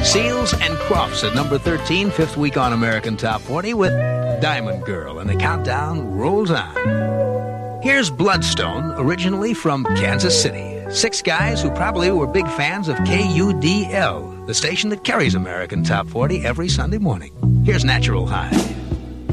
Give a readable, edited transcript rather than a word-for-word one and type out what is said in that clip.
Seals and Crofts at number 13, fifth week on American Top 40 with Diamond Girl, and the countdown rolls on. Here's Bloodstone, originally from Kansas City. 6 guys who probably were big fans of KUDL, the station that carries American Top 40 every Sunday morning. Here's Natural High.